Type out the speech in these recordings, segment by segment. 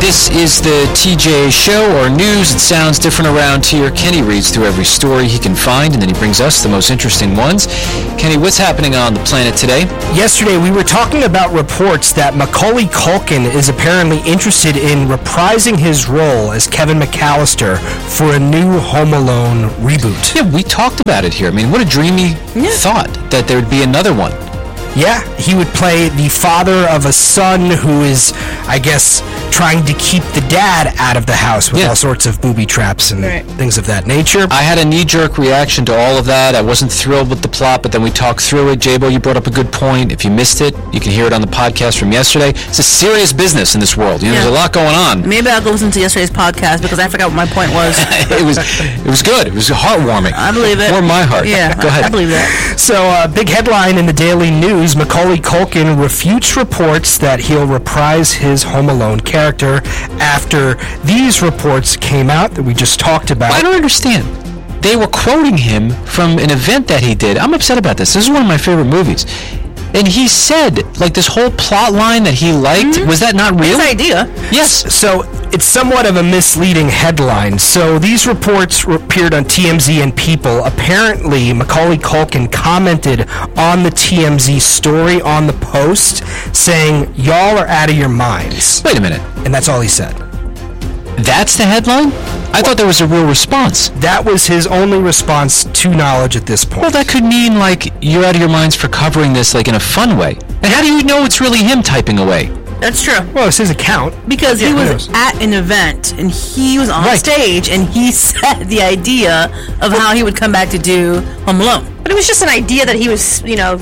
This is the TJ Show, or news. It sounds different around here. Kenny reads through every story he can find, and then he brings us the most interesting ones. Kenny, what's happening on the planet today? Yesterday, we were talking about reports that Macaulay Culkin is apparently interested in reprising his role as Kevin McAllister for a new Home Alone reboot. Yeah, we talked about it here. I mean, what a dreamy thought that there would be another one. Yeah, he would play the father of a son who is, I guess, trying to keep the dad out of the house with all sorts of booby traps and things of that nature. I had a knee-jerk reaction to all of that. I wasn't thrilled with the plot, but then we talked through it. J-Bo, you brought up a good point. If you missed it, you can hear it on the podcast from yesterday. It's a serious business in this world. You know, there's a lot going on. Maybe I'll go listen to yesterday's podcast because I forgot what my point was. It was good. It was heartwarming. I believe it. Warmed my heart. Yeah, go ahead. I believe that. So, big headline in the Daily News, Macaulay Culkin refutes reports that he'll reprise his Home Alone character after these reports came out that we just talked about. I don't understand. They were quoting him from an event that he did. I'm upset about this. This is one of my favorite movies. And he said, like, this whole plot line that he liked, was that not real? His idea. Yes. So it's somewhat of a misleading headline. So these reports appeared on TMZ and People. Apparently, Macaulay Culkin commented on the TMZ story on the post saying, "Y'all are out of your minds." Wait a minute. And that's all he said. That's the headline? I thought there was a real response. That was his only response to knowledge at this point. Well, that could mean, like, you're out of your minds for covering this, like, in a fun way. And how do you know it's really him typing away? That's true. Well, it's his account. Because he was at an event, and he was on stage, and he said the idea of how he would come back to do Home Alone. But it was just an idea that he was,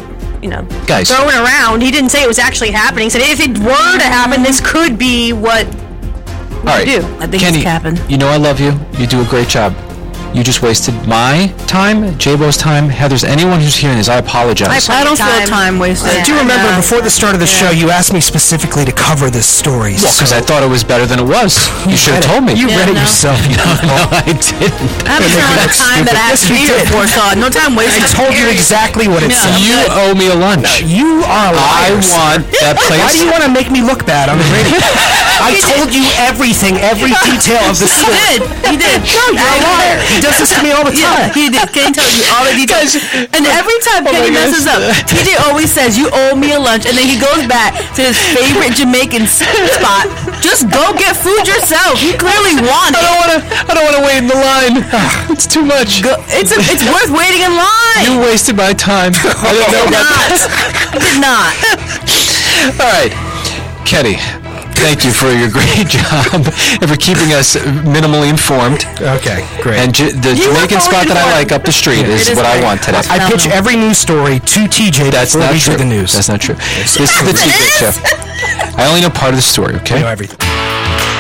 Guys, throwing around. He didn't say it was actually happening. He said, if it were to happen, this could be what all right, do. I think Kenny, it's capping. You know I love you. You do a great job. You just wasted my time, J-Bo's time, Heather's, anyone who's hearing this, I apologize. I don't feel time wasted. Do you remember before the start of the show, you asked me specifically to cover this story? Well, because I thought it was better than it was. You should have told me. You read it yourself. No, I didn't. I haven't found the time that I asked you before, so no time wasted. I told you exactly what it said. You owe me a lunch. You are a liar. I want that place. Why do you want to make me look bad on the radio? I told you everything, every detail of the story. He did. No, you're a liar. He does this to me all the time. Yeah, he did. Kenny tells you all the details. And every time Kenny messes up, TJ always says, "You owe me a lunch," and then he goes back to his favorite Jamaican spot. Just go get food yourself. You clearly want it. I don't want to wait in the line. It's too much. It's worth waiting in line. You wasted my time. I didn't know about that. I did not. All right, Kenny. Thank you for your great job and for keeping us minimally informed. Okay, great. And the Jamaican spot that I like up the street is what I want today. I pitch every news story to TJ before we do the news. That's not true. This is the TJ show. I only know part of the story, okay? I know everything.